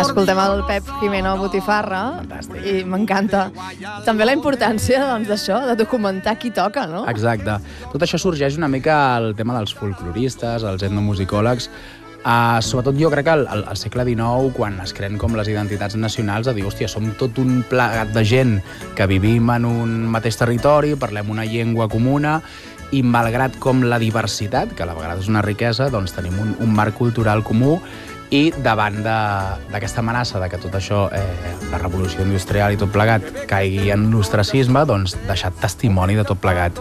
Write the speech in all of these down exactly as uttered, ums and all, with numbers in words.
escoltem el Pep Jimeno Botifarra i m'encanta. També la importància doncs, d'això, de documentar qui toca, no? Exacte. Tot això sorgeix una mica el tema dels folcloristes, els etnomusicòlegs. Uh, sobretot jo crec que al, al segle dinou, quan es creen com les identitats nacionals, a dir, hòstia, som tot un plegat de gent que vivim en un mateix territori, parlem una llengua comuna, i malgrat com la diversitat, que a la vegada és una riquesa, doncs tenim un, un marc cultural comú, i davant d'aquesta amenaça de que tot això, eh, la revolució industrial i tot plegat, caigui en l'ostracisme, doncs deixat testimoni de tot plegat.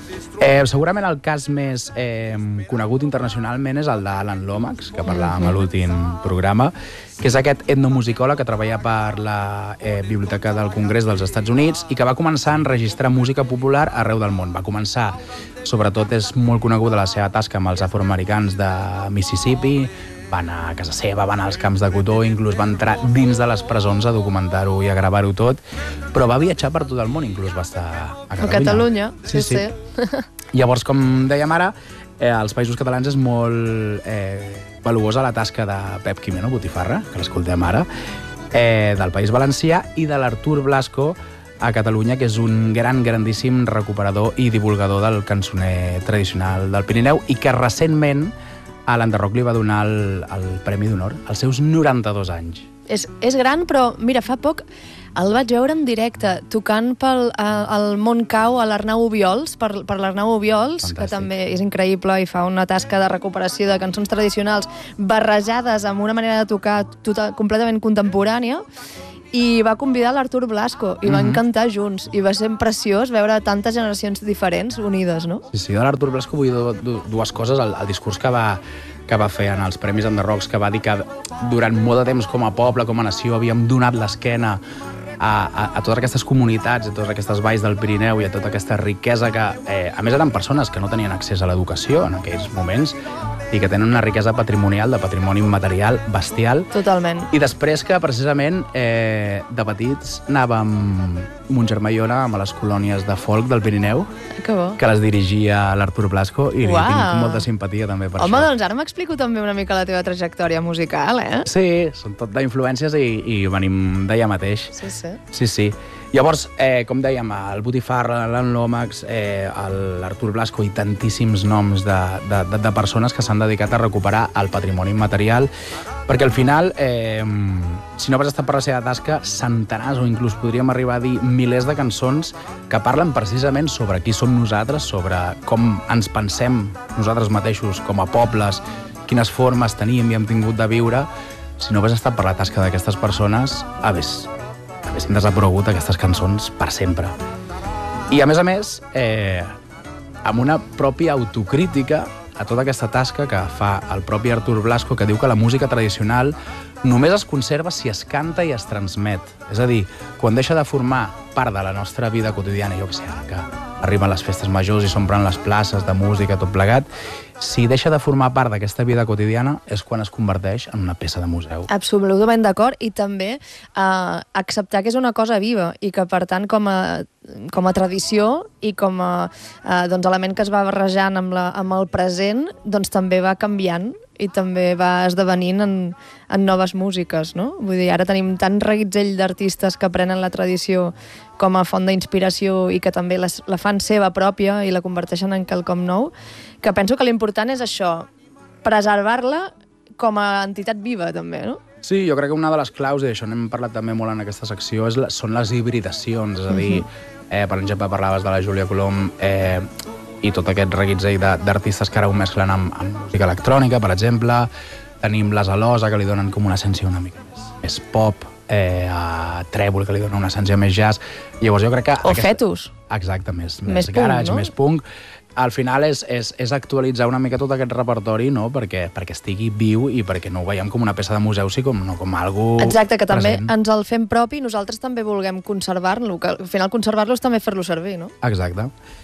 Eh, segurament el cas més eh, conegut internacionalment és el d'Alan Lomax, que parlàvem a l'últim programa, que és aquest etnomusicòleg que treballa per la eh, Biblioteca del Congrés dels Estats Units i que va començar a enregistrar música popular arreu del món. Va començar, sobretot és molt coneguda la seva tasca amb els afroamericans de Mississippi, va anar a casa seva, va anar als camps de cotó, inclús va entrar dins de les presons a documentar-ho i a gravar-ho tot, però va viatjar per tot el món, inclús va estar a Catalunya. A Catalunya, sí, sí. sí. Llavors, com dèiem ara, eh, als Països Catalans és molt eh, valuosa la tasca de Pep Jimeno Botifarra, que l'escoltem ara, eh, del País Valencià, i de l'Artur Blasco a Catalunya, que és un gran, grandíssim recuperador i divulgador del cançoner tradicional del Pirineu i que recentment a l'Enderroc li va donar el, el Premi d'Honor als seus noranta-dos anys. És, és gran, però mira, fa poc el vaig veure en directe, tocant pel el Montcau a l'Arnau Obiols, per, per l'Arnau Obiols, Fantàstic. Que també és increïble i fa una tasca de recuperació de cançons tradicionals barrejades amb una manera de tocar total, completament contemporània, i va convidar l'Artur Blasco, i mm-hmm. va encantar junts, i va ser preciós veure tantes generacions diferents unides, no? Sí, sí, de l'Artur Blasco vull dir dues coses, el, el discurs que va, que va fer en els Premis Enderrocs, que va dir que durant molt de temps com a poble, com a nació, havíem donat l'esquena a, a, a totes aquestes comunitats, a totes aquestes valls del Pirineu i a tota aquesta riquesa que, eh, a més, eren persones que no tenien accés a l'educació en aquells moments, i que tenen una riquesa patrimonial, de patrimoni material bestial. Totalment. I després que, precisament, eh, de petits anàvem mon germà i jo anàvem a les colònies de folk del Pirineu, que, bo. que les dirigia l'Artur Blasco, i li tinc molta simpatia també per Home, això. Home, doncs ara m'explico també una mica la teva trajectòria musical, eh? Sí, són tot d'influències i, i venim d'allà mateix. Sí, sí. Sí, sí. Llavors, eh, com dèiem, el Botifarra, l'Alan Lomax, eh, l'Artur Blasco i tantíssims noms de, de, de, de persones que s'han dedicat a recuperar el patrimoni material, perquè al final, eh, si no vas estar per la seva tasca, centenars o inclús podríem arribar a dir milers de cançons que parlen precisament sobre qui som nosaltres, sobre com ens pensem nosaltres mateixos com a pobles, quines formes teníem i hem tingut de viure. Si no vas estar per la tasca d'aquestes persones, a més, haguessin desaparegut aquestes cançons per sempre. I, a més a més, eh, amb una pròpia autocrítica a tota aquesta tasca que fa el propi Artur Blasco, que diu que la música tradicional només es conserva si es canta i es transmet. És a dir, quan deixa de formar part de la nostra vida quotidiana, jo què sé, que arriben les festes majors i s'omplen les places de música, tot plegat, si deixa de formar part d'aquesta vida quotidiana és quan es converteix en una peça de museu. Absolutament d'acord, i també eh, acceptar que és una cosa viva i que, per tant, com a, com a tradició i com a eh, doncs, element que es va barrejant amb, la, amb el present, doncs també va canviant i també va esdevenint en, en noves músiques, no? Vull dir, ara tenim tant reguitzell d'artistes que prenen la tradició com a font d'inspiració i que també les, la fan seva pròpia i la converteixen en quelcom nou, que penso que l'important és això, preservar-la com a entitat viva, també, no? Sí, jo crec que una de les claus, i d'això n'hem parlat també molt en aquesta secció, és la, són les hibridacions, és a dir, uh-huh. eh, per exemple, parlaves de la Júlia Colom, eh, i tot aquest reguitzell d'artistes que ara ho mesclen amb, amb música electrònica, per exemple. Tenim les Alosa, que li donen com una essència una mica més, més pop, eh, a Trèvol, que li dona una essència més jazz. Llavors jo crec que... O aquesta... Fetus. Exacte, més, més, més punk, garage, no? més punk. Al final és, és, és actualitzar una mica tot aquest repertori, no? perquè, perquè estigui viu i perquè no ho veiem com una peça de museu, sí com, no com algo Exacte, que també present. Ens el fem propi i nosaltres també vulguem conservar-lo, que al final conservar-lo és també fer-lo servir, no? Exacte.